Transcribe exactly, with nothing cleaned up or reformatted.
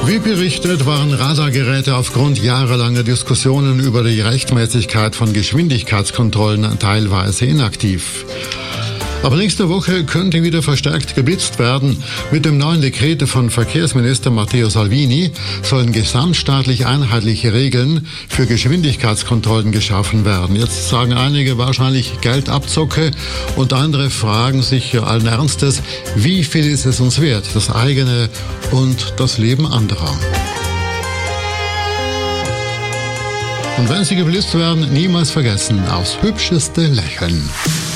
Wie berichtet, waren Radargeräte aufgrund jahrelanger Diskussionen über die Rechtmäßigkeit von Geschwindigkeitskontrollen teilweise inaktiv. Aber nächste Woche könnte wieder verstärkt geblitzt werden. Mit dem neuen Dekret von Verkehrsminister Matteo Salvini sollen gesamtstaatlich einheitliche Regeln für Geschwindigkeitskontrollen geschaffen werden. Jetzt sagen einige wahrscheinlich Geldabzocke und andere fragen sich allen Ernstes, wie viel ist es uns wert, das eigene und das Leben anderer. Und wenn Sie geblitzt werden, niemals vergessen, aufs hübscheste lächeln.